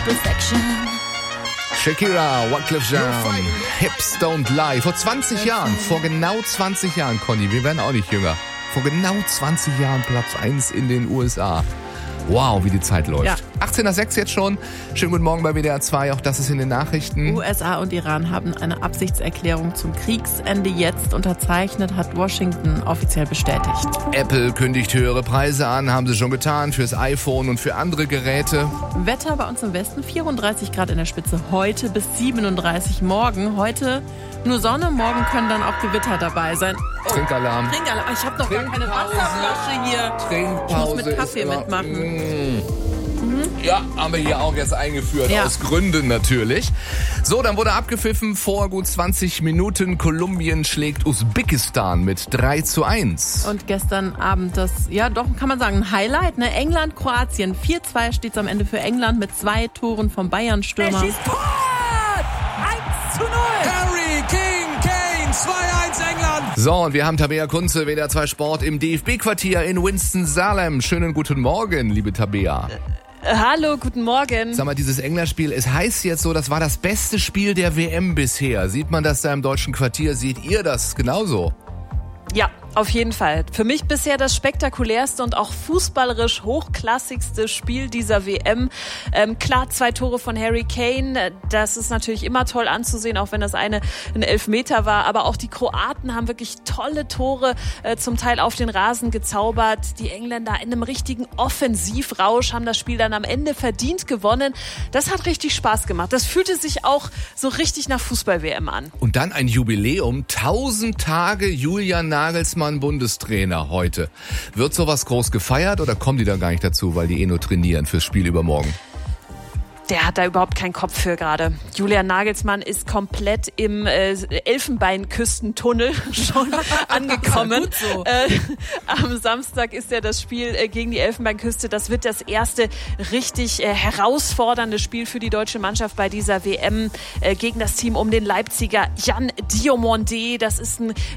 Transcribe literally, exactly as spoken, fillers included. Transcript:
Perfection. Shakira, Wyclef Jean, Hips Don't Lie. Vor zwanzig Jahren, vor genau zwanzig Jahren, Conny, wir werden auch nicht jünger. Vor genau zwanzig Jahren Platz eins in den U S A. Wow, wie die Zeit läuft. Ja. achtzehn Uhr sechs jetzt schon. Schönen guten Morgen bei W D R zwei. Auch das ist in den Nachrichten. U S A und Iran haben eine Absichtserklärung zum Kriegsende jetzt unterzeichnet, hat Washington offiziell bestätigt. Apple kündigt höhere Preise an, haben sie schon getan fürs iPhone und für andere Geräte. Wetter bei uns im Westen, vierunddreißig Grad in der Spitze heute bis siebenunddreißig morgen. Heute nur Sonne, morgen können dann auch Gewitter dabei sein. Oh, Trinkalarm. Trinkalarm. Ich habe noch gar keine Wasserflasche hier. Trinkpause. Ich muss mit Kaffee mitmachen. Mm. Mhm. Ja, haben wir hier auch jetzt eingeführt, ja. Aus Gründen natürlich. So, dann wurde abgepfiffen vor gut zwanzig Minuten. Kolumbien schlägt Usbekistan mit drei zu eins. Und gestern Abend das, ja doch, kann man sagen, ein Highlight, ne? England, Kroatien. vier zwei steht es am Ende für England mit zwei Toren vom Bayern-Stürmer. eins zu null. Harry King Kane, zwei eins England. So, und wir haben Tabea Kunze, W D R zwei Sport im D F B-Quartier in Winston-Salem. Schönen guten Morgen, liebe Tabea. Hallo, guten Morgen. Sag mal, dieses England-Spiel, es heißt jetzt so, das war das beste Spiel der W M bisher. Sieht man das da im deutschen Quartier? Seht ihr das genauso? Ja, auf jeden Fall. Für mich bisher das spektakulärste und auch fußballerisch hochklassigste Spiel dieser W M. Ähm, klar, zwei Tore von Harry Kane, das ist natürlich immer toll anzusehen, auch wenn das eine ein Elfmeter war. Aber auch die Kroaten haben wirklich tolle Tore äh, zum Teil auf den Rasen gezaubert. Die Engländer in einem richtigen Offensivrausch haben das Spiel dann am Ende verdient gewonnen. Das hat richtig Spaß gemacht. Das fühlte sich auch so richtig nach Fußball-W M an. Und dann ein Jubiläum, tausend Tage Julian Nagelsmann Bundestrainer heute. Wird sowas groß gefeiert oder kommen die da gar nicht dazu, weil die eh nur trainieren fürs Spiel übermorgen? Der hat da überhaupt keinen Kopf für gerade. Julian Nagelsmann ist komplett im äh, Elfenbeinküstentunnel schon angekommen. So. Äh, am Samstag ist ja das Spiel äh, gegen die Elfenbeinküste. Das wird das erste richtig äh, herausfordernde Spiel für die deutsche Mannschaft bei dieser W M äh, gegen das Team um den Leipziger Jan Diomande. Das ist ein